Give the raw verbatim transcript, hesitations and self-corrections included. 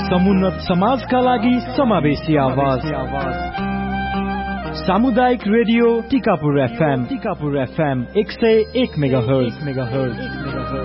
समुन्नत समाजका लागि समावेशी आवाज सामुदायिक radio Tikapur FM Tikapur FM एक सय एक मेगाहर्ज मेगाहर्ज